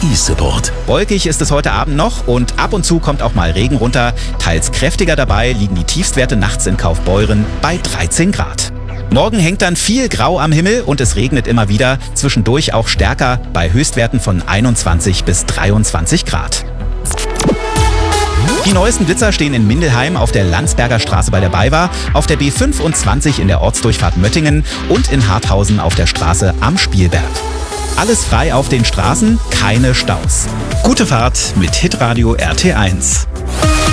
RTI-Support. Wolkig ist es heute Abend noch und ab und zu kommt auch mal Regen runter. Teils kräftiger dabei liegen die Tiefstwerte nachts in Kaufbeuren bei 13 Grad. Morgen hängt dann viel Grau am Himmel und es regnet immer wieder, zwischendurch auch stärker bei Höchstwerten von 21 bis 23 Grad. Die neuesten Blitzer stehen in Mindelheim auf der Landsberger Straße bei der BayWa, auf der B25 in der Ortsdurchfahrt Möttingen und in Harthausen auf der Straße am Spielberg. Alles frei auf den Straßen, keine Staus. Gute Fahrt mit Hitradio RT1.